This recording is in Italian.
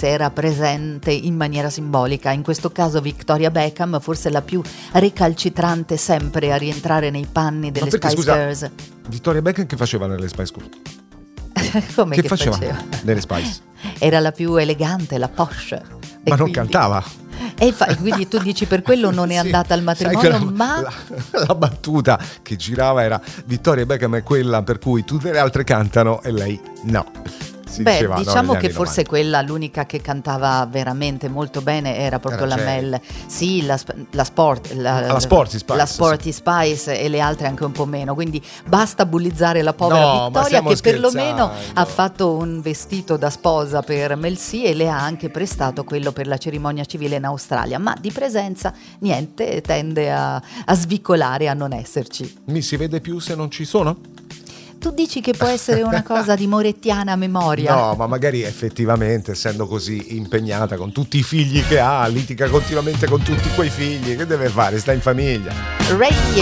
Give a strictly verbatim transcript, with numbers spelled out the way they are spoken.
Spice era presente in maniera simbolica, in questo caso Victoria Beckham, forse la più recalcitrante sempre a rientrare nei panni delle perché, Spice scusa, Girls. Victoria Beckham che faceva nelle Spice Girls? Come che, che faceva, faceva nelle Spice? Era la più elegante, la posh. Ma E non quindi... cantava? E fa... quindi tu dici per quello non è Sì, andata al sai matrimonio, che la, ma la, la battuta che girava era Victoria Beckham è quella per cui tutte le altre cantano e lei no. Si beh, diceva, diciamo no, che forse novanta. quella, l'unica che cantava veramente molto bene era proprio Era la Jay. Mel. Sì, la, la Sport, la, la Sporty Spice, la Sporty sì. Spice e le altre anche un po' meno. Quindi basta bullizzare la povera No, ma Victoria, stiamo che perlomeno scherzando. ha fatto un vestito da sposa per Mel C e le ha anche prestato quello per la cerimonia civile in Australia. Ma di presenza niente, tende a, a svicolare, a non esserci. Mi si vede più se non ci sono? Tu dici che può essere una cosa di morettiana memoria? No, ma magari effettivamente, essendo così impegnata con tutti i figli che ha, litiga continuamente con tutti quei figli. Che deve fare? Sta in famiglia. Radio